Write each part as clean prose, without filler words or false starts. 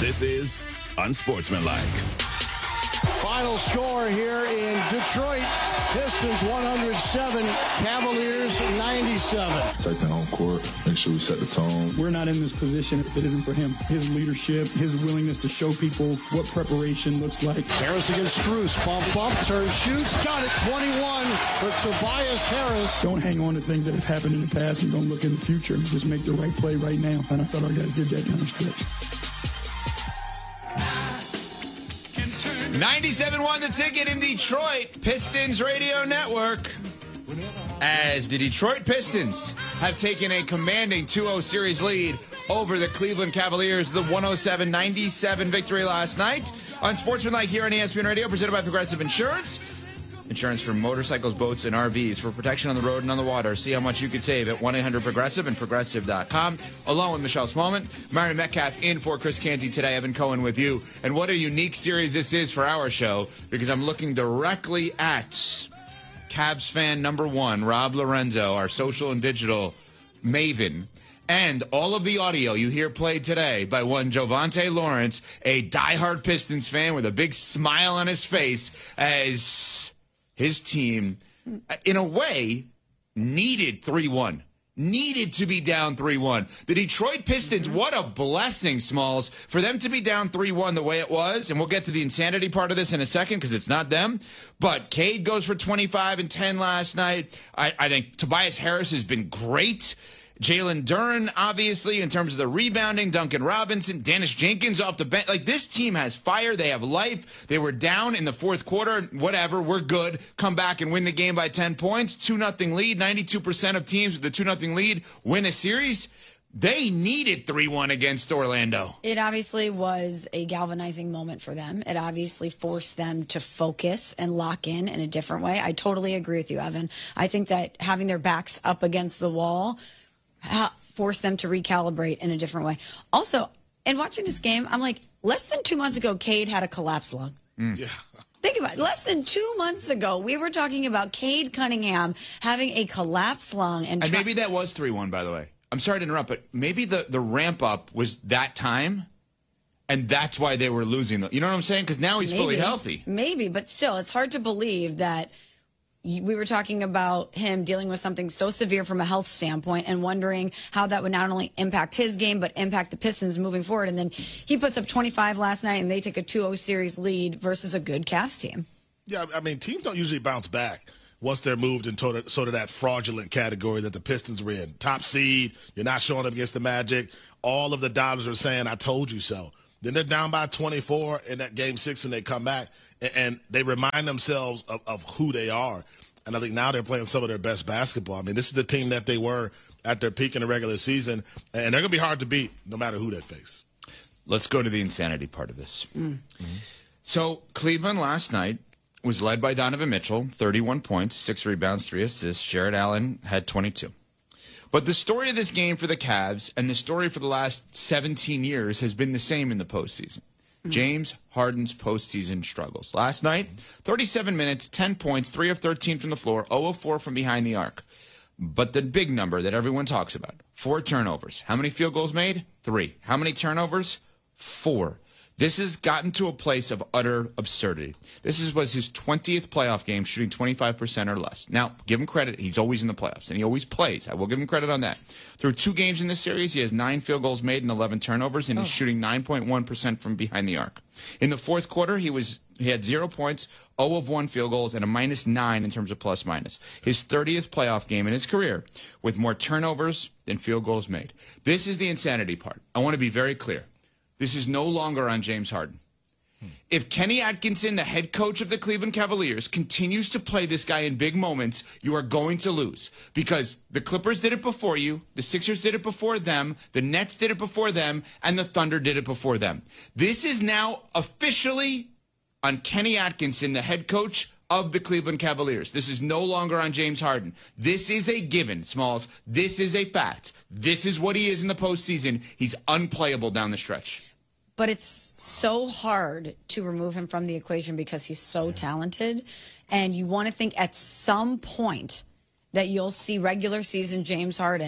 This is Unsportsmanlike. Final score here in Detroit. Pistons 107, Cavaliers 97. Take the home court, make sure we set the tone. We're not in this position if it isn't for him. His leadership, his willingness to show people what preparation looks like. Harris against Strus. Bump, turn, shoots. Got it, 21 for Tobias Harris. Don't hang on to things that have happened in the past and don't look in the future. Just make the right play right now. And I thought our guys did that kind of stretch. 97 won the ticket in Detroit, Pistons Radio Network. As the Detroit Pistons have taken a commanding 2-0 series lead over the Cleveland Cavaliers, the 107-97 victory last night. Unsportsmanlike here on ESPN Radio, presented by Progressive Insurance. Insurance for motorcycles, boats, and RVs for protection on the road and on the water. See how much you could save at 1-800-PROGRESSIVE and Progressive.com. Along with Michelle Smallman, Myron Metcalf in for Chris Canty today. Evan Cohen with you. And what a unique series this is for our show, because I'm looking directly at Cavs fan number one, Rob Lorenzo, our social and digital maven. And all of the audio you hear played today by one Jovante Lawrence, a diehard Pistons fan with a big smile on his face as his team, in a way, needed 3-1. Needed to be down 3-1. The Detroit Pistons, what a blessing, Smalls, for them to be down 3-1 the way it was. And we'll get to the insanity part of this in a second because it's not them. But Cade goes for 25 and 10 last night. I think Tobias Harris has been great. Jalen Duren, obviously, in terms of the rebounding. Duncan Robinson, Dennis Jenkins off the bench. Like, this team has fire. They have life. They were down in the fourth quarter. Whatever, we're good. Come back and win the game by 10 points. 2-0 lead. 92% of teams with the 2-0 lead win a series. They needed 3-1 against Orlando. It obviously was a galvanizing moment for them. It obviously forced them to focus and lock in a different way. I totally agree with you, Evan. I think that having their backs up against the wall force them to recalibrate in a different way. Also, in watching this game, I'm like, less than 2 months ago, Cade had a collapse lung. Yeah. Think about it. Less than 2 months ago, we were talking about Cade Cunningham having a collapsed lung. And maybe that was 3-1, by the way. I'm sorry to interrupt, but maybe the ramp up was that time, and that's why they were losing. You know what I'm saying? Because now he's fully healthy. Maybe, but still, it's hard to believe that we were talking about him dealing with something so severe from a health standpoint and wondering how that would not only impact his game, but impact the Pistons moving forward. And then he puts up 25 last night, and they take a 2-0 series lead versus a good Cavs team. Yeah, I mean, teams don't usually bounce back once they're moved into sort of that fraudulent category that the Pistons were in. Top seed, you're not showing up against the Magic. All of the dollars are saying, I told you so. Then they're down by 24 in that game 6, and they come back, and they remind themselves of who they are. And I think now they're playing some of their best basketball. I mean, this is the team that they were at their peak in the regular season, and they're going to be hard to beat no matter who they face. Let's go to the insanity part of this. So Cleveland last night was led by Donovan Mitchell, 31 points, 6 rebounds, 3 assists. Jared Allen had 22. But the story of this game for the Cavs and the story for the last 17 years has been the same in the postseason. James Harden's postseason struggles. Last night, 37 minutes, 10 points, 3 of 13 from the floor, 0 of 4 from behind the arc. But the big number that everyone talks about, 4 turnovers. How many field goals made? 3. How many turnovers? 4. This has gotten to a place of utter absurdity. This was his 20th playoff game, shooting 25% or less. Now, give him credit. He's always in the playoffs, and he always plays. I will give him credit on that. Through 2 games in this series, he has 9 field goals made and 11 turnovers, and he's shooting 9.1% from behind the arc. In the fourth quarter, he had 0 points, 0 of 1 field goals, and a -9 in terms of plus-minus. His 30th playoff game in his career with more turnovers than field goals made. This is the insanity part. I want to be very clear. This is no longer on James Harden. If Kenny Atkinson, the head coach of the Cleveland Cavaliers, continues to play this guy in big moments, you are going to lose. Because the Clippers did it before you, the Sixers did it before them, the Nets did it before them, and the Thunder did it before them. This is now officially on Kenny Atkinson, the head coach of the Cleveland Cavaliers. This is no longer on James Harden. This is a given, Smalls. This is a fact. This is what he is in the postseason. He's unplayable down the stretch. But it's so hard to remove him from the equation because he's so talented. And you want to think at some point that you'll see regular season James Harden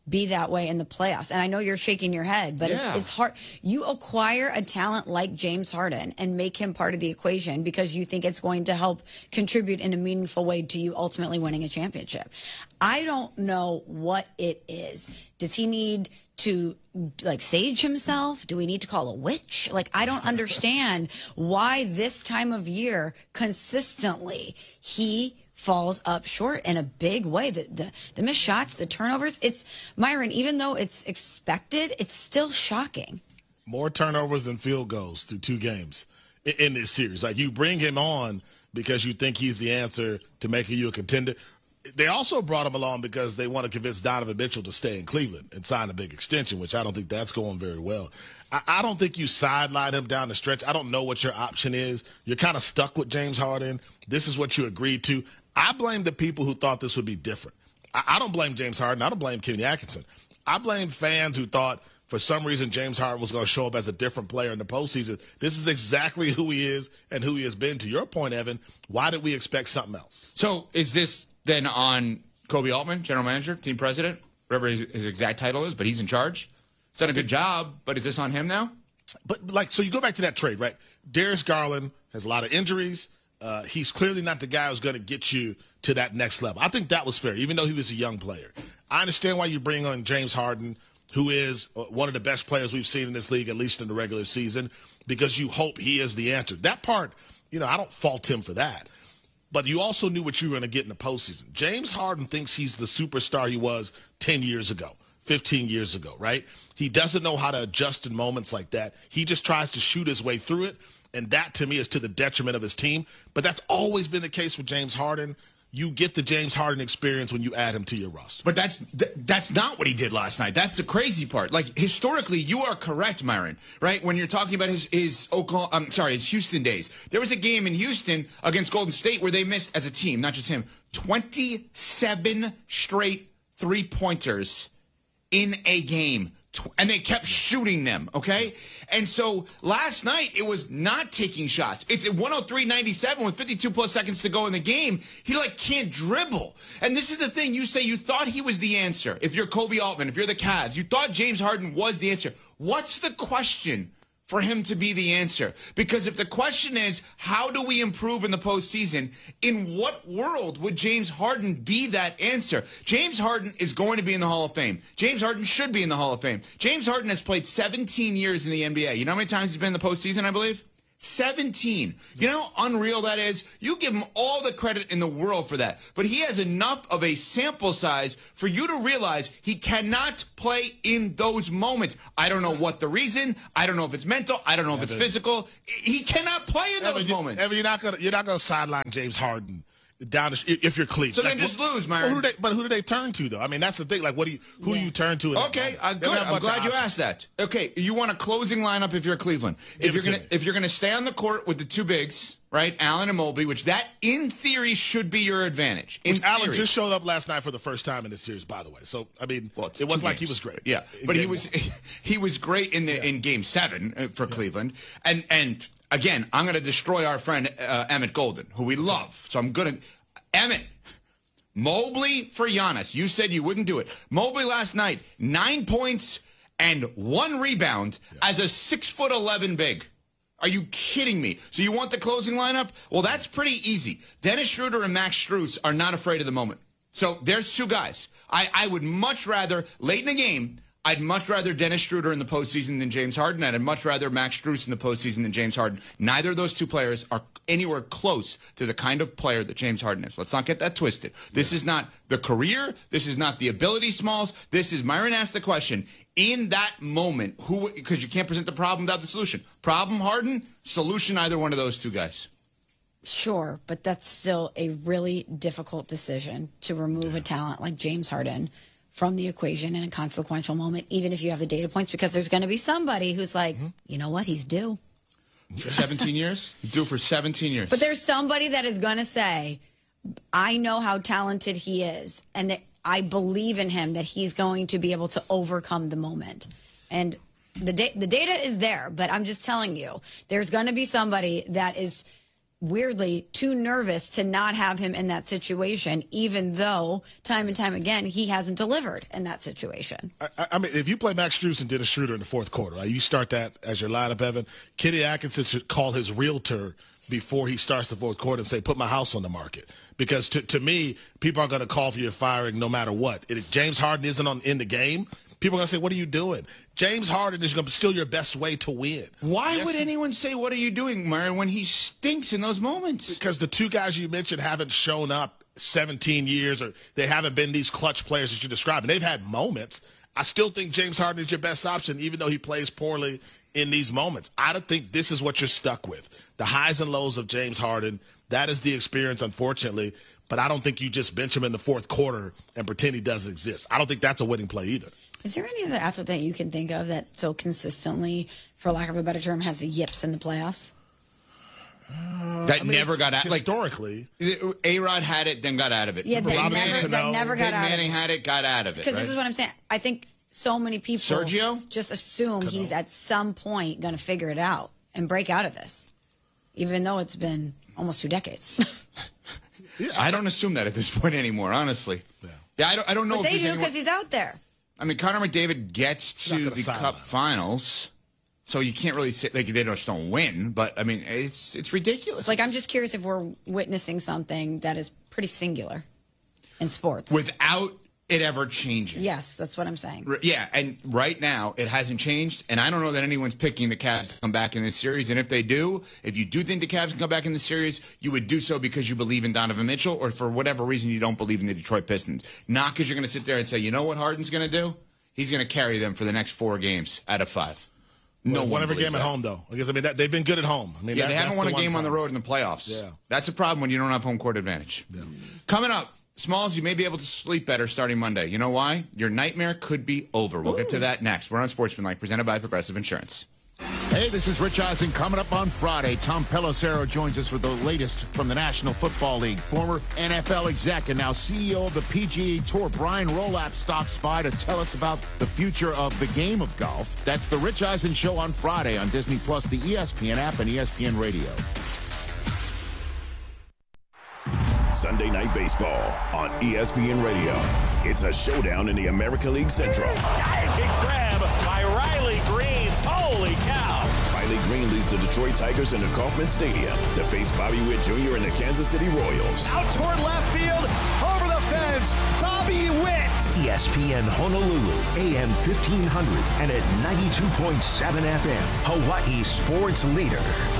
be that way in the playoffs. And I know you're shaking your head, but it's hard. You acquire a talent like James Harden and make him part of the equation because you think it's going to help contribute in a meaningful way to you ultimately winning a championship. I don't know what it is. Does he need to like sage himself? Do we need to call a witch? Like, I don't understand why this time of year consistently he falls up short in a big way. The missed shots, the turnovers, it's Myron, even though it's expected, it's still shocking. More turnovers than field goals through 2 games in this series. Like, you bring him on because you think he's the answer to making you a contender. They also brought him along because they want to convince Donovan Mitchell to stay in Cleveland and sign a big extension, which I don't think that's going very well. I don't think you sideline him down the stretch. I don't know what your option is. You're kind of stuck with James Harden. This is what you agreed to. I blame the people who thought this would be different. I don't blame James Harden. I don't blame Kenny Atkinson. I blame fans who thought for some reason James Harden was going to show up as a different player in the postseason. This is exactly who he is and who he has been. To your point, Evan, why did we expect something else? So is this then on Kobe Altman, general manager, team president, whatever his exact title is, but he's in charge? It's done a good job, but is this on him now? But, like, so you go back to that trade, right? Darius Garland has a lot of injuries. He's clearly not the guy who's going to get you to that next level. I think that was fair, even though he was a young player. I understand why you bring on James Harden, who is one of the best players we've seen in this league, at least in the regular season, because you hope he is the answer. That part, I don't fault him for that. But you also knew what you were going to get in the postseason. James Harden thinks he's the superstar he was 10 years ago, 15 years ago, right? He doesn't know how to adjust in moments like that. He just tries to shoot his way through it. And that, to me, is to the detriment of his team. But that's always been the case for James Harden. You get the James Harden experience when you add him to your roster. But that's not what he did last night. That's the crazy part. Like, historically, you are correct, Myron, right? When you're talking about his Houston days. There was a game in Houston against Golden State where they missed, as a team, not just him, 27 straight three-pointers in a game. And they kept shooting them, okay? And so last night, it was not taking shots. It's at 103-97 with 52-plus seconds to go in the game. He, can't dribble. And this is the thing. You say you thought he was the answer. If you're Kobe Altman, if you're the Cavs, you thought James Harden was the answer. What's the question for him to be the answer? Because if the question is, how do we improve in the postseason, in what world would James Harden be that answer? James Harden is going to be in the Hall of Fame. James Harden should be in the Hall of Fame. James Harden has played 17 years in the NBA. You know how many times he's been in the postseason, I believe? 17. You know how unreal that is? You give him all the credit in the world for that. But he has enough of a sample size for you to realize he cannot play in those moments. I don't know what the reason. I don't know if it's mental. I don't know if it's physical. He cannot play in those moments. Evan, you're not gonna sideline James Harden down if you're Cleveland. So then just lose, Myron. But who do they turn to, though? I mean, that's the thing. Like, who do you turn to? Okay, good. I'm glad you asked that. Okay, you want a closing lineup if you're Cleveland. If you're gonna stay on the court with the 2 bigs, right, Allen and Mobley, which that in theory should be your advantage. Allen just showed up last night for the first time in this series, by the way. So I mean, it wasn't like he was great. Yeah, but he was great in Game 7 for Cleveland, and. Again, I'm going to destroy our friend Emmett Golden, who we love. So I'm going to... Emmett, Mobley for Giannis. You said you wouldn't do it. Mobley last night, 9 points and 1 rebound as a 6'11" big. Are you kidding me? So you want the closing lineup? Well, that's pretty easy. Dennis Schroeder and Max Strus are not afraid of the moment. So there's 2 guys. I would much rather, late in the game... I'd much rather Dennis Schroeder in the postseason than James Harden. I'd much rather Max Strus in the postseason than James Harden. Neither of those 2 players are anywhere close to the kind of player that James Harden is. Let's not get that twisted. This is not the career. This is not the ability, Smalls. This is, Myron asked the question, in that moment, because you can't present the problem without the solution. Problem, Harden, solution, either one of those 2 guys. Sure, but that's still a really difficult decision to remove a talent like James Harden from the equation in a consequential moment, even if you have the data points, because there's going to be somebody who's like, you know what, he's due. For 17 years? He's due for 17 years. But there's somebody that is going to say, I know how talented he is, and that I believe in him, that he's going to be able to overcome the moment. And the data is there, but I'm just telling you, there's going to be somebody that is weirdly too nervous to not have him in that situation, even though time and time again he hasn't delivered in that situation. I mean, if you play Max Strus and Dennis Schroeder in the fourth quarter, like you start that as your lineup, Evan, Kenny Atkinson should call his realtor before he starts the fourth quarter and say, put my house on the market. Because to me, people are going to call for your firing no matter what. If James Harden isn't in the game, people are going to say, what are you doing? James Harden is going to still your best way to win. Why would anyone say, what are you doing, Mario, when he stinks in those moments? Because the two guys you mentioned haven't shown up 17 years, or they haven't been these clutch players that you described. And they've had moments. I still think James Harden is your best option, even though he plays poorly in these moments. I don't think this is what you're stuck with. The highs and lows of James Harden, that is the experience, unfortunately. But I don't think you just bench him in the fourth quarter and pretend he doesn't exist. I don't think that's a winning play either. Is there any other athlete that you can think of that so consistently, for lack of a better term, has the yips in the playoffs? Never got out. Historically. A-Rod had it, then got out of it. Yeah, that never got out of it. Manning had it, got out of it. Because this is what I'm saying. I think so many people Sergio? just assume he's at some point going to figure it out and break out of this, even though it's been almost 2 decades. I don't assume that at this point anymore, honestly. Yeah, I don't know. But they do because he's out there. I mean, Connor McDavid gets to the Cup Finals, so you can't really say they just don't win. But I mean, it's ridiculous. I'm just curious if we're witnessing something that is pretty singular in sports without it ever changing. Yes, that's what I'm saying. Yeah, and right now it hasn't changed, and I don't know that anyone's picking the Cavs to come back in this series. And if they do, if you do think the Cavs can come back in the series, you would do so because you believe in Donovan Mitchell, or for whatever reason you don't believe in the Detroit Pistons. Not because you're going to sit there and say, you know what Harden's going to do? He's going to carry them for the next 4 games out of 5. No one every game at home, though. Because they've been good at home. They haven't won a game on the road in the playoffs. Yeah. That's a problem when you don't have home court advantage. Yeah. Coming up, Smalls, you may be able to sleep better starting Monday. You know why? Your nightmare could be over. We'll get to that next. We're on Sportsmanlike, presented by Progressive Insurance. Hey, this is Rich Eisen. Coming up on Friday, Tom Pelissero joins us with the latest from the National Football League. Former NFL exec and now CEO of the PGA Tour, Brian Rolap, stops by to tell us about the future of the game of golf. That's the Rich Eisen Show on Friday on Disney+, the ESPN app, and ESPN Radio. Sunday Night Baseball on ESPN Radio. It's a showdown in the America League Central. Big grab by Riley Green. Holy cow. Riley Green leads the Detroit Tigers into Kauffman Stadium to face Bobby Witt Jr. and the Kansas City Royals. Out toward left field, over the fence, Bobby Witt. ESPN Honolulu, AM 1500 and at 92.7 FM, Hawaii's sports leader.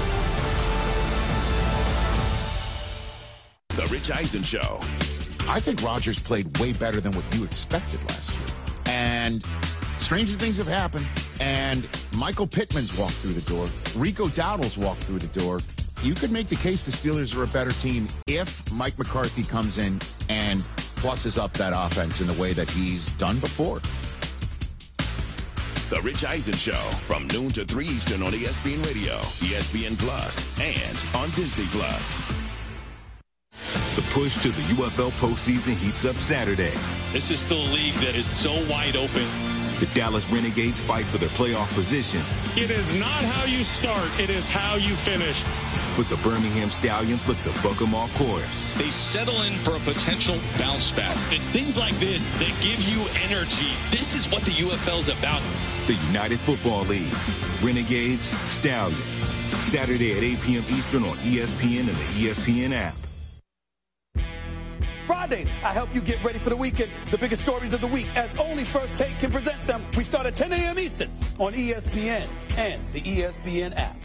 The Rich Eisen Show. I think Rodgers played way better than what you expected last year. And stranger things have happened. And Michael Pittman's walked through the door. Rico Dowdle's walked through the door. You could make the case the Steelers are a better team if Mike McCarthy comes in and plusses up that offense in the way that he's done before. The Rich Eisen Show from noon to 3 Eastern on ESPN Radio, ESPN Plus, and on Disney Plus. The push to the UFL postseason heats up Saturday. This is still a league that is so wide open. The Dallas Renegades fight for their playoff position. It is not how you start, it is how you finish. But the Birmingham Stallions look to buck them off course. They settle in for a potential bounce back. It's things like this that give you energy. This is what the UFL's about. The United Football League. Renegades, Stallions. Saturday at 8 p.m. Eastern on ESPN and the ESPN app. Fridays, I help you get ready for the weekend. The biggest stories of the week, as only First Take can present them. We start at 10 a.m. Eastern on ESPN and the ESPN app.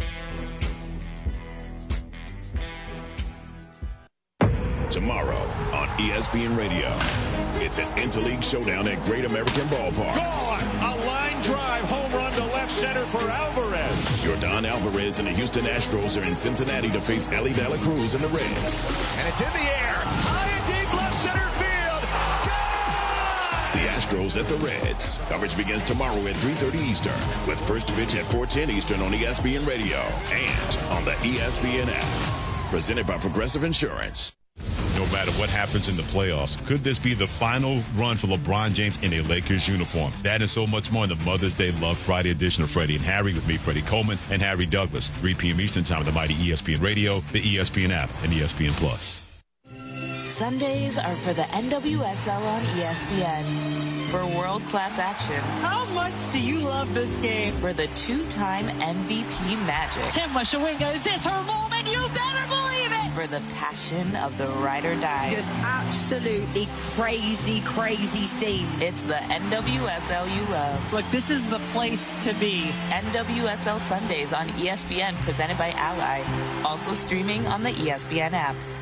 Tomorrow on ESPN Radio, it's an interleague showdown at Great American Ballpark. Gone! A line drive home run to left center for Alvarez. Yordan Alvarez and the Houston Astros are in Cincinnati to face Ellie De La Cruz and the Reds. And it's in the air. High and deep left center field. Gone! The Astros at the Reds. Coverage begins tomorrow at 3:30 Eastern with first pitch at 4:10 Eastern on ESPN Radio and on the ESPN app. Presented by Progressive Insurance. matter what happens in the playoffs. Could this be the final run for LeBron James in a Lakers uniform? That and so much more in the Mother's Day Love Friday edition of Freddie and Harry with me, Freddie Coleman, and Harry Douglas. 3 p.m. Eastern Time on the mighty ESPN Radio, the ESPN app, and ESPN Plus. Sundays are for the NWSL on ESPN. For world-class action. How much do you love this game? For the two-time MVP Magic. Tim Washawinga, is this her moment? You better believe it! For the passion of the ride or die. Just absolutely crazy, crazy scene. It's the NWSL you love. Look, this is the place to be. NWSL Sundays on ESPN, presented by Ally. Also streaming on the ESPN app.